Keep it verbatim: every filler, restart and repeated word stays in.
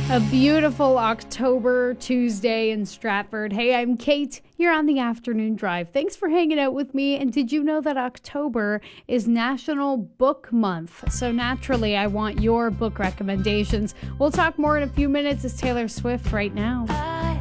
A beautiful October Tuesday in Stratford. Hey, I'm Kate. You're on the afternoon drive. Thanks for hanging out with me. And did you know that October is National Book Month? So naturally, I want your book recommendations. We'll talk more in a few minutes. It's Taylor Swift right now.